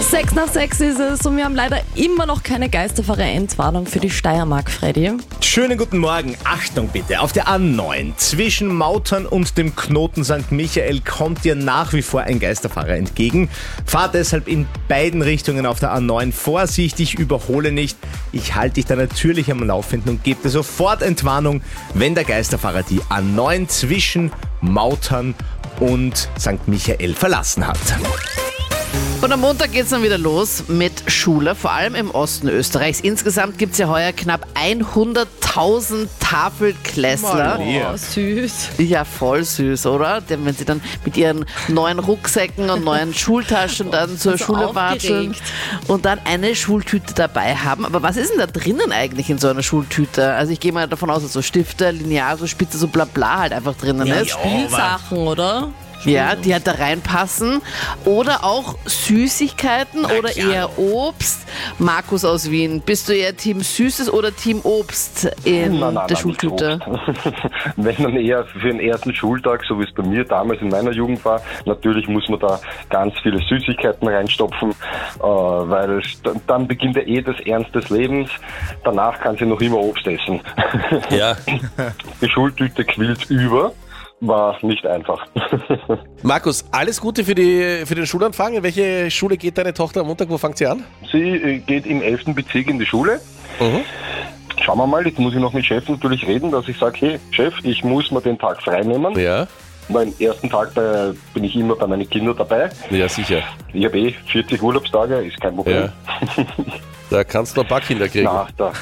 6:06 ist es und wir haben leider immer noch keine Geisterfahrer-Endwarnung für die Steiermark, Freddy. Schönen guten Morgen. Achtung bitte, auf der A9 zwischen Mautern und dem Knoten St. Michael kommt dir nach wie vor ein Geisterfahrer entgegen. Fahr deshalb in beiden Richtungen auf der A9 vorsichtig, überhole nicht. Ich halte dich da natürlich am Laufenden und gebe dir sofort Entwarnung, wenn der Geisterfahrer die A9 zwischen Mautern und St. Michael verlassen hat. Und am Montag geht es dann wieder los mit Schule, vor allem im Osten Österreichs. Insgesamt gibt es ja heuer knapp 100.000 Tafelklässler. Oh, süß. Ja, voll süß, oder? Denn wenn sie dann mit ihren neuen Rucksäcken und neuen Schultaschen dann zur so Schule watscheln aufgeregt. und dann eine Schultüte dabei haben. Aber was ist denn da drinnen eigentlich in so einer Schultüte? Also ich gehe mal davon aus, dass so Stifte, Lineal, so Spitze, so Blabla halt einfach drinnen ist. Spielsachen, oder? Ja, die halt da reinpassen. Oder auch Süßigkeiten oder eher Obst. Markus aus Wien, bist du eher Team Süßes oder Team Obst in der Schultüte? nicht Obst. Wenn dann eher für den ersten Schultag, so wie es bei mir damals in meiner Jugend war, natürlich muss man da ganz viele Süßigkeiten reinstopfen, weil dann beginnt ja das Ernst des Lebens. Danach kann sie noch immer Obst essen. Ja. Die Schultüte quillt über. War nicht einfach. Markus, alles Gute für den Schulanfang. In welche Schule geht deine Tochter am Montag? Wo fängt sie an? Sie geht im 11. Bezirk in die Schule. Schauen wir mal, jetzt muss ich noch mit Chef natürlich reden, dass ich sage, hey Chef, ich muss mir den Tag frei nehmen. Ja, Beim ersten Tag bin ich immer bei meinen Kindern dabei. ja sicher. Ich habe 40 Urlaubstage, ist kein Problem. Ja. Da kannst du noch ein paar Kinder kriegen.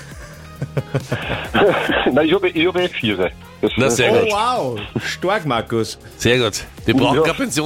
Nein, ich habe 4. Na, sehr Oh gut. wow, stark Markus. Sehr gut. Wir brauchen Ja. keine Pension.